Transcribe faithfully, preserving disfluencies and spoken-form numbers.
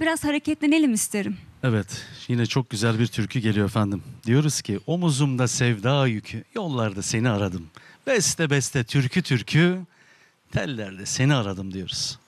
biraz hareketlenelim isterim. Evet, yine çok güzel bir türkü geliyor efendim. Diyoruz ki omuzumda sevda yükü, yollarda seni aradım. Beste beste türkü türkü, tellerde seni aradım diyoruz.